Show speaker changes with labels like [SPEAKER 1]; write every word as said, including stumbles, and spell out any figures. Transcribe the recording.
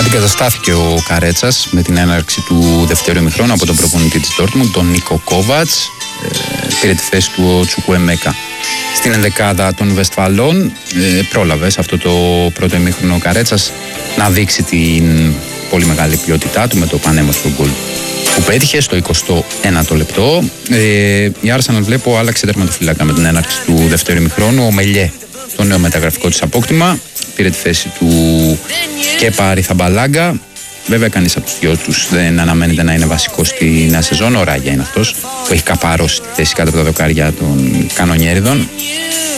[SPEAKER 1] Αντικαταστάθηκε ο Καρέτσας με την έναρξη του δεύτερου ημιχρόνου από τον προπονητή της Ντόρτμουντ, τον Νίκο Κόβατς. Ε, πήρε τη θέση του ο Τσουκουεμέκα. Στην ενδεκάδα των Βεσφαλών ε, πρόλαβε σε αυτό το πρώτο ημίχρονο ο Καρέτσας να δείξει την πολύ μεγάλη ποιότητά του με το πανέμορφο γκολ που πέτυχε στο εικοστό ένατο λεπτό. Ε, η Arsenal, βλέπω, άλλαξε τερματοφύλακα με την έναρξη του δεύτερου ημιχρόνου. Ο Μελιέ, το νέο μεταγραφικό της απόκτημα, πήρε τη θέση του Κέπα Αριθαμπαλάγκα. Βέβαια, κανείς από τους δυο τους δεν αναμένεται να είναι βασικός στη νέα σεζόν. Ο Ράγια είναι αυτός που έχει καπαρώσει τη θέση κάτω από τα δοκάρια των κανονιέριδων.